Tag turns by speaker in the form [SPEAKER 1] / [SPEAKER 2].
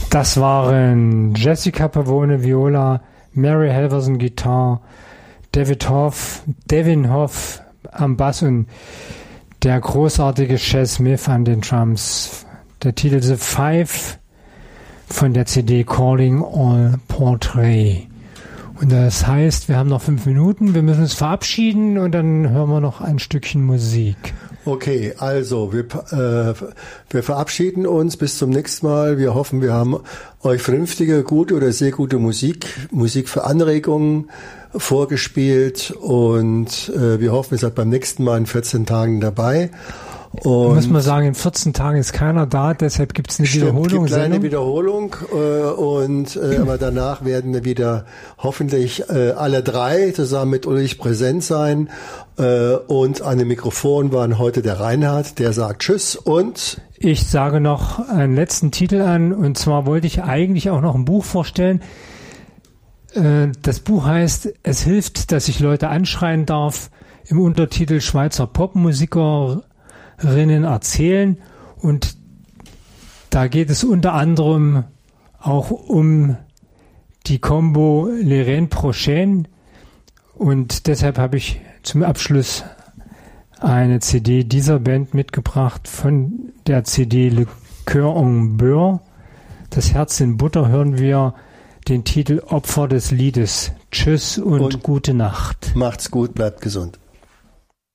[SPEAKER 1] Das waren Jessica Pavone Viola, Mary Halverson Gitarre, Devin Hoff am Bass und der großartige Chas Smith an den Drums. Der Titel The Five von der CD Calling All Portrait. Und das heißt, wir haben noch 5 Minuten, wir müssen uns verabschieden und dann hören wir noch ein Stückchen Musik.
[SPEAKER 2] Okay, also wir verabschieden uns bis zum nächsten Mal. Wir hoffen, wir haben euch vernünftige, gute oder sehr gute Musik für Anregungen vorgespielt und wir hoffen, ihr seid beim nächsten Mal in 14 Tagen dabei. Und
[SPEAKER 1] muss man sagen, in 14 Tagen ist keiner da, deshalb gibt es eine Wiederholung.
[SPEAKER 2] Es gibt eine Wiederholung aber danach werden wir wieder hoffentlich alle 3 zusammen mit Ulrich präsent sein und an dem Mikrofon waren heute der Reinhard, der sagt Tschüss und
[SPEAKER 1] ich sage noch einen letzten Titel an und zwar wollte ich eigentlich auch noch ein Buch vorstellen. Das Buch heißt Es hilft, dass ich Leute anschreien darf, im Untertitel Schweizer Popmusiker erzählen und da geht es unter anderem auch um die Combo Les Reines Prochaines und deshalb habe ich zum Abschluss eine CD dieser Band mitgebracht. Von der CD Le Cœur en Beurre, das Herz in Butter, hören wir den Titel Opfer des Liedes. Tschüss und gute Nacht.
[SPEAKER 2] Macht's gut, bleibt gesund.